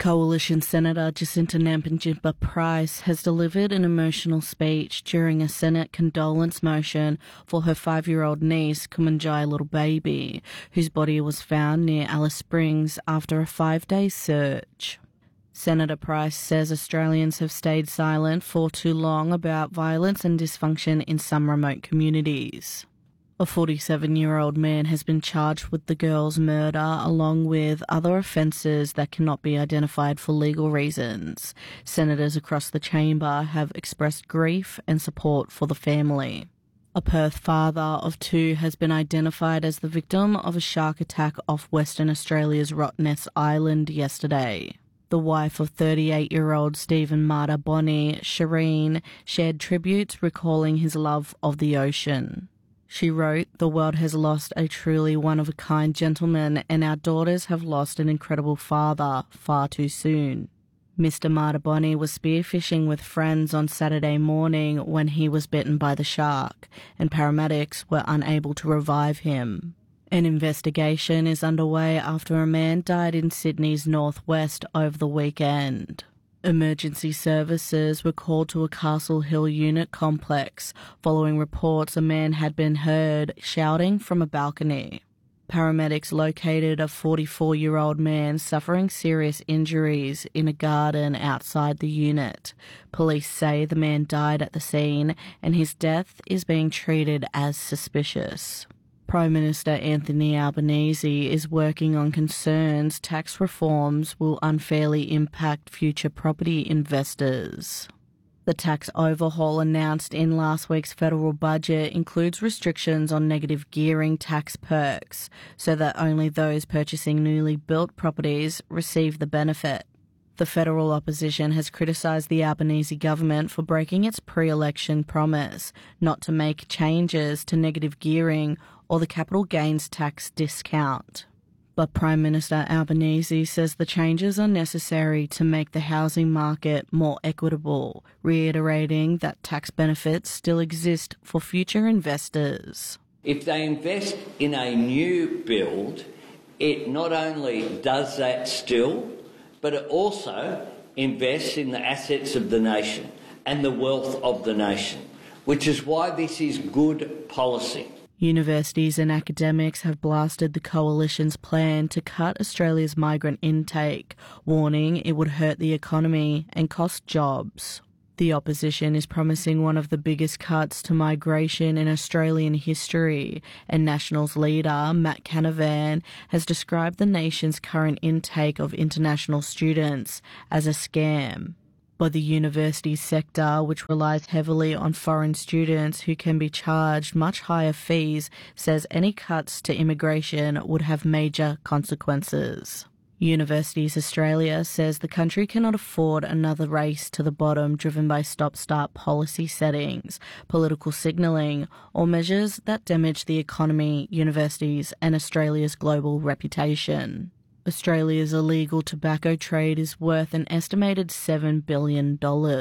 Coalition Senator Jacinta Nampijinpa Price has delivered an emotional speech during a Senate condolence motion for her 5-year-old niece, Kumanjai Little Baby, whose body was found near Alice Springs after a 5-day search. Senator Price says Australians have stayed silent for too long about violence and dysfunction in some remote communities. A 47-year-old man has been charged with the girl's murder along with other offences that cannot be identified for legal reasons. Senators across the chamber have expressed grief and support for the family. A Perth father of 2 has been identified as the victim of a shark attack off Western Australia's Rottnest Island yesterday. The wife of 38-year-old Stephen Marta-Bonney, Shireen, shared tributes recalling his love of the ocean. She wrote, "The world has lost a truly one-of-a-kind gentleman, and our daughters have lost an incredible father far too soon." Mr. Marta-Bonney was spearfishing with friends on Saturday morning when he was bitten by the shark, and paramedics were unable to revive him. An investigation is underway after a man died in Sydney's northwest over the weekend. Emergency services were called to a Castle Hill unit complex following reports a man had been heard shouting from a balcony. Paramedics located a 44-year-old man suffering serious injuries in a garden outside the unit. Police say the man died at the scene and his death is being treated as suspicious. Prime Minister Anthony Albanese is working on concerns tax reforms will unfairly impact future property investors. The tax overhaul announced in last week's federal budget includes restrictions on negative gearing tax perks, so that only those purchasing newly built properties receive the benefit. The federal opposition has criticised the Albanese government for breaking its pre-election promise not to make changes to negative gearing or the capital gains tax discount. But Prime Minister Albanese says the changes are necessary to make the housing market more equitable, reiterating that tax benefits still exist for future investors. If they invest in a new build, it not only does that still, but it also invests in the assets of the nation and the wealth of the nation, which is why this is good policy. Universities and academics have blasted the Coalition's plan to cut Australia's migrant intake, warning it would hurt the economy and cost jobs. The opposition is promising one of the biggest cuts to migration in Australian history, and Nationals leader Matt Canavan has described the nation's current intake of international students as a scam. But the university sector, which relies heavily on foreign students who can be charged much higher fees, says any cuts to immigration would have major consequences. Universities Australia says the country cannot afford another race to the bottom driven by stop-start policy settings, political signalling, or measures that damage the economy, universities, and Australia's global reputation. Australia's illegal tobacco trade is worth an estimated $7 billion.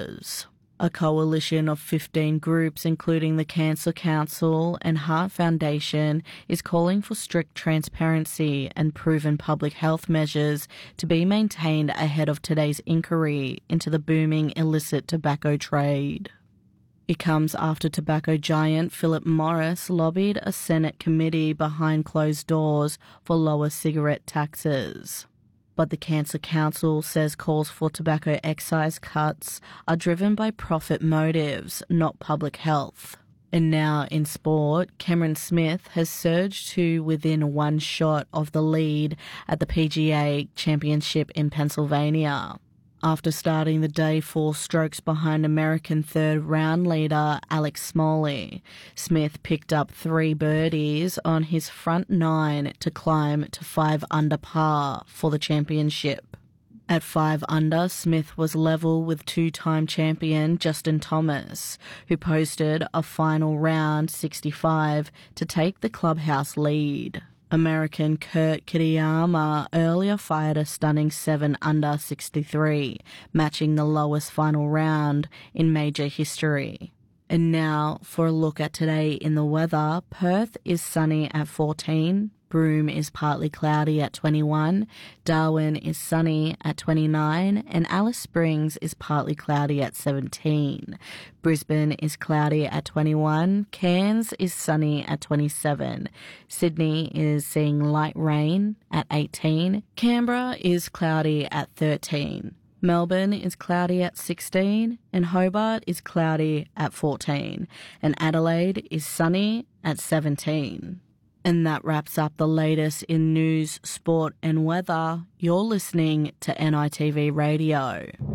A coalition of 15 groups, including the Cancer Council and Heart Foundation, is calling for strict transparency and proven public health measures to be maintained ahead of today's inquiry into the booming illicit tobacco trade. It comes after tobacco giant Philip Morris lobbied a Senate committee behind closed doors for lower cigarette taxes. But the Cancer Council says calls for tobacco excise cuts are driven by profit motives, not public health. And now in sport, Cameron Smith has surged to within one shot of the lead at the PGA Championship in Pennsylvania. After starting the day 4 strokes behind American third-round leader Alex Smalley, Smith picked up 3 birdies on his front 9 to climb to 5 under par for the championship. At 5 under, Smith was level with 2-time champion Justin Thomas, who posted a final round 65 to take the clubhouse lead. American Kurt Kitayama earlier fired a stunning 7 under 63, matching the lowest final round in major history. And now for a look at today in the weather. Perth is sunny at 14, Broome is partly cloudy at 21, Darwin is sunny at 29, and Alice Springs is partly cloudy at 17. Brisbane is cloudy at 21, Cairns is sunny at 27, Sydney is seeing light rain at 18, Canberra is cloudy at 13. Melbourne is cloudy at 16, and Hobart is cloudy at 14, and Adelaide is sunny at 17. And that wraps up the latest in news, sport and weather. You're listening to NITV Radio.